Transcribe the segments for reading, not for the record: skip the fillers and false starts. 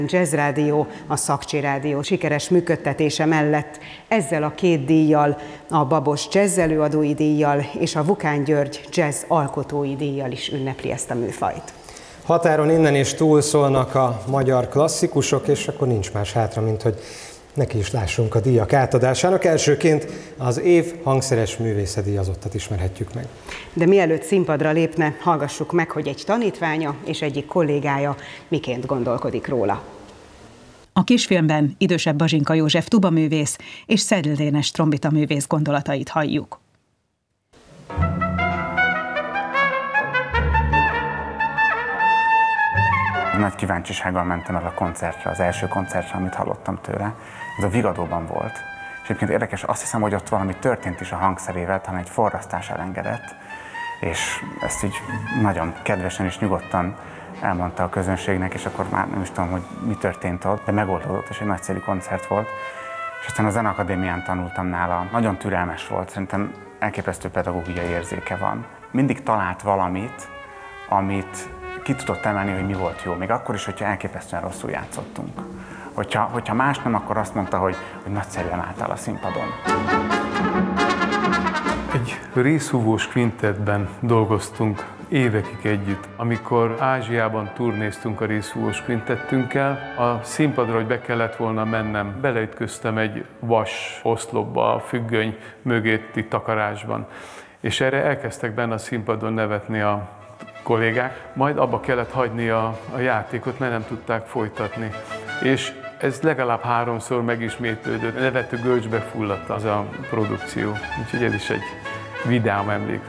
Jazz Rádió, a Szakcsi Rádió sikeres működtetése mellett ezzel a 2 díjjal, a Babos Jazz előadói díjjal és a Vukán György Jazz alkotói díjjal is ünnepli ezt a műfajt. Határon innen is túl szólnak a magyar klasszikusok, és akkor nincs más hátra, mint hogy neki is lássunk a díjak átadásának. Elsőként az év hangszeres művésze díjazottat ismerhetjük meg. De mielőtt színpadra lépne, hallgassuk meg, hogy egy tanítványa és egyik kollégája miként gondolkodik róla. A kisfilmben idősebb Bazsinka József tubaművész és Szedl Dénes trombitaművész gondolatait halljuk. Nagy kíváncsisággal mentem el a koncertre, az első koncertre, amit hallottam tőle. Ez a Vigadóban volt. És egyébként érdekes, azt hiszem, hogy ott valami történt is a hangszerével, talán egy forrasztás elengedett. És ezt így nagyon kedvesen és nyugodtan elmondta a közönségnek, és akkor már nem is tudom, hogy mi történt ott, de megoldódott, és egy nagyszerű koncert volt. És aztán a Zeneakadémián tanultam nála. Nagyon türelmes volt, szerintem elképesztő pedagógiai érzéke van. Mindig talált valamit, amit ki tudott emelni, hogy mi volt jó, még akkor is, hogyha elképesztően rosszul játszottunk. Hogyha más nem, akkor azt mondta, hogy nagyszerűen álltál a színpadon. Egy részhúvós kvintettben dolgoztunk évekig együtt. Amikor Ázsiában turnéztunk a részhúvós kvintettünkkel, a színpadra, hogy be kellett volna mennem, beleütköztem egy vas oszlopba a függöny mögötti takarásban. És erre elkezdtek benne a színpadon nevetni a kollégák, majd abba kellett hagyni a játékot, mert nem tudták folytatni. És ez legalább 3-szor megismétlődött, nevető görcsbe fulladt az a produkció. Úgyhogy ez is egy vidám emlék.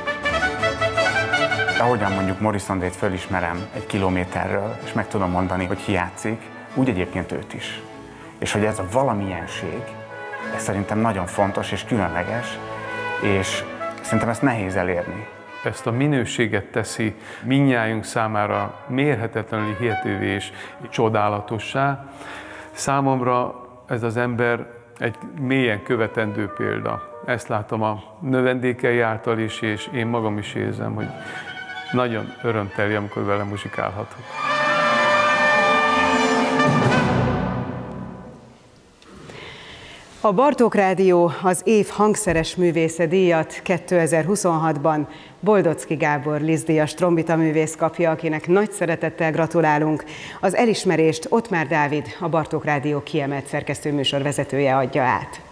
Ahogyan mondjuk Morrison-t fölismerem 1 kilométerről, és meg tudom mondani, hogy ki játszik, úgy egyébként őt is. És hogy ez a valamilyenség, ez szerintem nagyon fontos és különleges, és szerintem ezt nehéz elérni. Ezt a minőséget teszi mindnyájunk számára mérhetetlenül hihetővé és csodálatossá. Számomra ez az ember egy mélyen követendő példa. Ezt látom a növendékei által is, és én magam is érzem, hogy nagyon örömteli, amikor vele muzsikálhatok. A Bartók Rádió az év hangszeres művésze díjat 2026-ban Boldocki Gábor Liszt-díjas trombitaművész kapja, akinek nagy szeretettel gratulálunk. Az elismerést Ottmár Dávid, a Bartók Rádió kiemelt szerkesztőműsor vezetője adja át.